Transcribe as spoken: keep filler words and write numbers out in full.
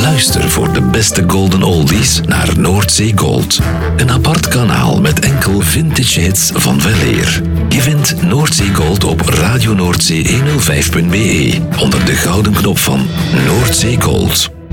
Luister voor de beste golden oldies naar Noordzee Gold. Een apart kanaal met enkel vintage hits van weleer. Je vindt Noordzee Gold op Radio Noordzee honderdvijf punt be onder de gouden knop van Noordzee Gold.